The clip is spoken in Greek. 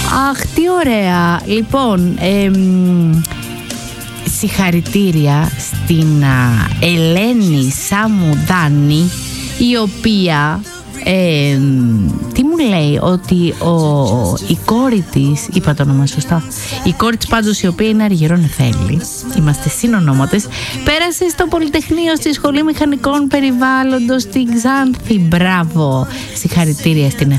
Αχ, τι ωραία. Λοιπόν, συγχαρητήρια στην Ελένη Σαμουδάνη, η οποία τι μου λέει, ότι η κόρη της, είπα το όνομα σωστά, η κόρη της πάντως, η οποία είναι Αργυρό Νεφέλη, είμαστε συνονόματες, πέρασε στο Πολυτεχνείο στη Σχολή Μηχανικών Περιβάλλοντος στην Ξάνθη. Μπράβο, συγχαρητήρια στην